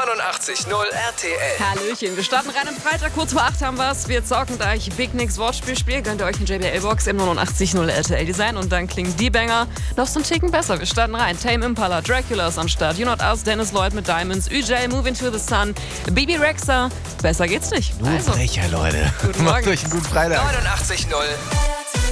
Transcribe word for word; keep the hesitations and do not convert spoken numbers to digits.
neunundachtzig Komma null R T L. Hallöchen, wir starten rein am Freitag, kurz vor acht haben wir's. Wir zocken gleich Big Nicks Wortspielspiel. Gönnt ihr euch eine J B L-Box im neunundachtzig Komma null R T L-Design und dann klingen die Banger noch so einen Ticken besser. Wir starten rein. Tame Impala, Dracula ist am Start. You Not Us, Dennis Lloyd mit Diamonds, Ü J, Moving to the Sun, Bibi Rexa. Besser geht's nicht. Nur Also, Brecher, Leute. guten Macht Morgen. euch einen guten Freitag. neunundachtzig Komma null